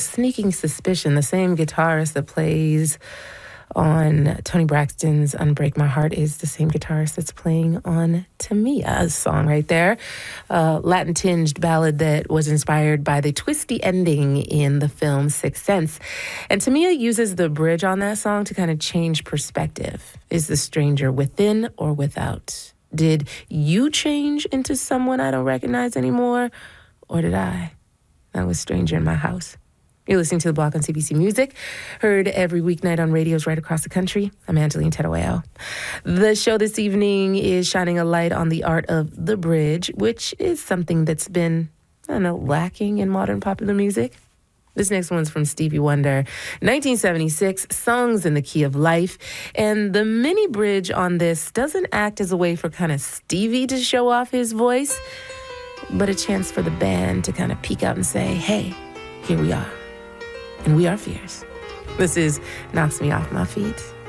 sneaking suspicion the same guitarist that plays on Toni Braxton's Unbreak My Heart is the same guitarist that's playing on Tamia's song right there. Latin-tinged ballad that was inspired by the twisty ending in the film Sixth Sense. And Tamia uses the bridge on that song to kind of change perspective. Is the stranger within or without? Did you change into someone I don't recognize anymore? Or did I? That was Stranger in My House. You're listening to The Block on CBC Music, heard every weeknight on radios right across the country. I'm Angeline Tedoeo. The show this evening is shining a light on the art of the bridge, which is something that's been, lacking in modern popular music. This next one's from Stevie Wonder, 1976, Songs in the Key of Life. And the mini bridge on this doesn't act as a way for kind of Stevie to show off his voice, but a chance for the band to kind of peek out and say, hey, here we are. And we are fierce. This is Knocks Me Off My Feet.